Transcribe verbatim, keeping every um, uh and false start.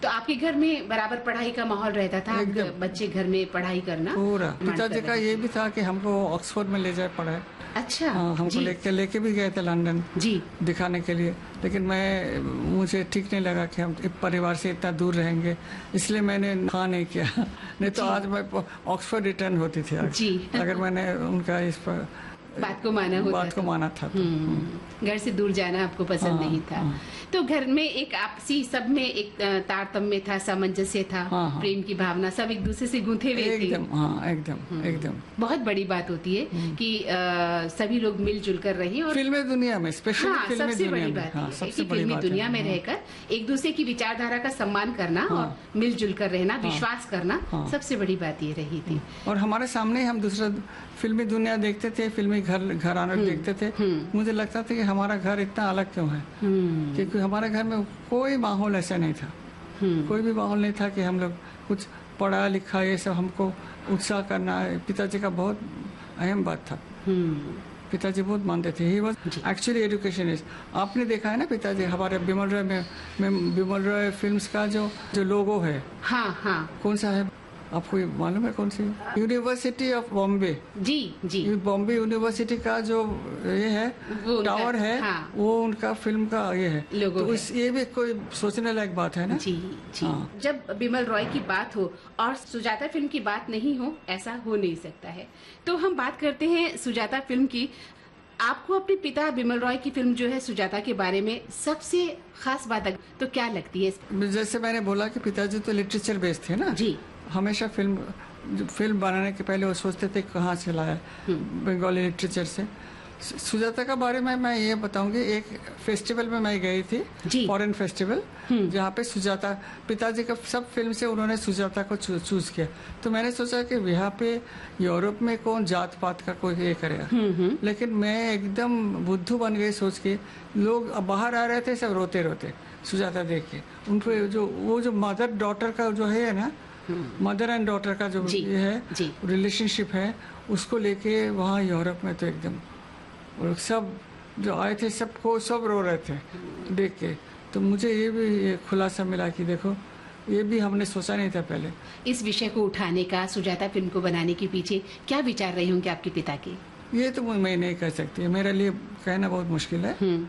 तो आपके घर में बराबर पढ़ाई का माहौल रहता था? बच्चे घर में पढ़ाई करना पूरा। पिताजी का ये भी था कि हमको ऑक्सफोर्ड में ले जाए पढ़ाए। अच्छा। हाँ, हमको लेके लेके भी गए थे लंदन जी दिखाने के लिए, लेकिन मैं मुझे ठीक नहीं लगा कि हम परिवार से इतना दूर रहेंगे, इसलिए मैंने हाँ नहीं किया। नहीं तो आज मैं ऑक्सफोर्ड रिटर्न होती थी आज, जी अगर मैंने उनका इस पर बात को माना होता बात को माना था तो। घर से दूर जाना आपको पसंद हाँ, नहीं था हाँ। तो घर में एक आपसी सब में एक तारतम्य था, सामंजस्य था, हाँ, हाँ। प्रेम की भावना, सब एक दूसरे से गूंथे हुए थे। एकदम हाँ, एकदम एकदम बहुत बड़ी बात होती है कि आ, सभी लोग मिलजुल कर रहे और फिल्मी दुनिया में स्पेशली हाँ, फिल्मी सबसे दुनिया बड़ी में, बात हाँ, है सबसे कि बड़ी फिल्मी बात दुनिया है, में रहकर एक दूसरे की विचारधारा का सम्मान करना और मिलजुल कर रहना, विश्वास करना, सबसे बड़ी बात ये रही थी। और हमारे सामने हम दूसरा फिल्मी दुनिया देखते थे, फिल्मी घर घराना देखते थे, मुझे लगता था कि हमारा घर इतना अलग क्यों है, क्योंकि हमारे घर में कोई माहौल ऐसा नहीं था, कोई भी माहौल नहीं था कि हम लोग कुछ पढ़ा लिखा ये सब हमको उत्साह करना है। पिताजी का बहुत अहम बात था, पिताजी बहुत मानते थे, ही वॉज एक्चुअली एजुकेशनिस्ट। आपने देखा है ना पिताजी हमारे बिमल रॉय में, में बिमल रॉय फिल्म्स का जो जो लोगो है, हाँ हाँ कौन सा है आपको मालूम है? कौन सी? University of Bombay. Ji ji Bombay university का जो ये है टावर है, हाँ। वो उनका फिल्म का ये है, तो इस ये भी कोई सोचने लायक बात है ना। जी जी हाँ। जब बिमल रॉय की बात हो और सुजाता फिल्म की बात नहीं हो, ऐसा हो नहीं सकता है। तो हम बात करते हैं सुजाता फिल्म की। आपको अपने पिता बिमल रॉय की फिल्म जो है सुजाता के बारे में सबसे खास बात तो क्या लगती है? जैसे मैंने बोला कि पिताजी तो लिटरेचर बेस्ड थे ना जी, हमेशा फिल्म फिल्म बनाने के पहले वो सोचते थे कहाँ से लाया, बंगाली लिटरेचर से। सुजाता का बारे में मैं ये बताऊंगी, एक फेस्टिवल में मैं गई थी, फॉरेन फेस्टिवल, जहाँ पे सुजाता, पिताजी का सब फिल्म से उन्होंने सुजाता को चू, चूज किया। तो मैंने सोचा कि यहाँ पे यूरोप में कौन जात पात का कोई ये करेगा, लेकिन मैं एकदम बुद्धू बन गई सोच के। लोग बाहर आ रहे थे सब रोते रोते सुजाता देख के। उन पे जो वो जो मदर डॉटर का जो है ना, मदर एंड डॉटर का जो ये है रिलेशनशिप है, उसको लेके वहाँ यूरोप में तो एकदम और सब जो आए थे सबको सब रो रहे थे देख के। तो मुझे ये भी ये खुलासा मिला कि देखो ये भी हमने सोचा नहीं था पहले। इस विषय को उठाने का, सुजाता फिल्म को बनाने के पीछे क्या विचार रहे होंगे आपके पिता के? ये तो मैं नहीं कह सकती, मेरे लिए कहना बहुत मुश्किल है।